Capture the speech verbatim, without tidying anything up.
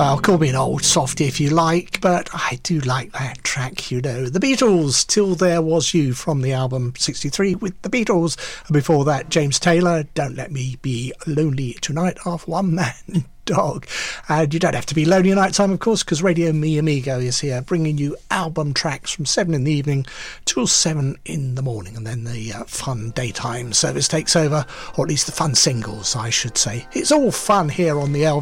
Well, call me an old softy if you like, but I do like that track, you know. The Beatles, Till There Was You, from the album sixty-three with the Beatles. And before that, James Taylor, Don't Let Me Be Lonely Tonight, half one man dog. And you don't have to be lonely at night time, of course, because Radio Mi Amigo is here bringing you album tracks from seven in the evening till seven in the morning, and then the uh, fun daytime service takes over, or at least the fun singles, I should say. It's all fun here on the L